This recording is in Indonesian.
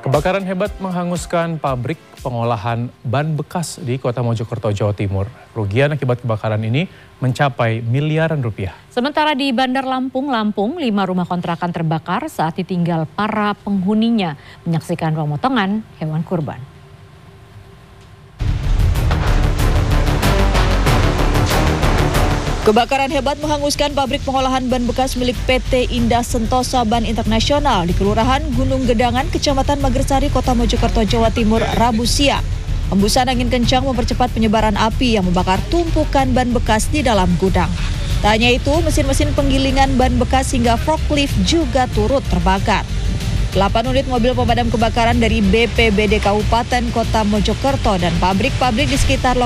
Kebakaran hebat menghanguskan pabrik pengolahan ban bekas di Kota Mojokerto, Jawa Timur. Kerugian akibat kebakaran ini mencapai miliaran rupiah. Sementara di Bandar Lampung, 5 rumah kontrakan terbakar saat ditinggal para penghuninya menyaksikan pemotongan hewan kurban. Kebakaran hebat menghanguskan pabrik pengolahan ban bekas milik PT Indah Sentosa Ban Internasional di Kelurahan Gunung Gedangan, Kecamatan Magersari, Kota Mojokerto, Jawa Timur, Rabu siang. Hembusan angin kencang mempercepat penyebaran api yang membakar tumpukan ban bekas di dalam gudang. Tak hanya itu, mesin-mesin penggilingan ban bekas hingga forklift juga turut terbakar. 8 unit mobil pemadam kebakaran dari BPBD Kabupaten Kota Mojokerto dan pabrik-pabrik di sekitar lokasi